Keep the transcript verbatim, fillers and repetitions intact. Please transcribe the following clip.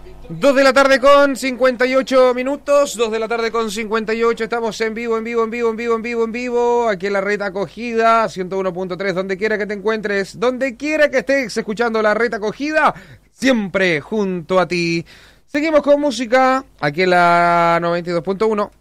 Dos de la tarde con cincuenta y ocho minutos, dos de la tarde con cincuenta y ocho, estamos en vivo, en vivo, en vivo, en vivo, en vivo, en vivo, aquí en la Red Acogida, ciento uno punto tres, donde quiera que te encuentres, donde quiera que estés escuchando la Red Acogida, siempre junto a ti. Seguimos con música, aquí en la noventa y dos punto uno.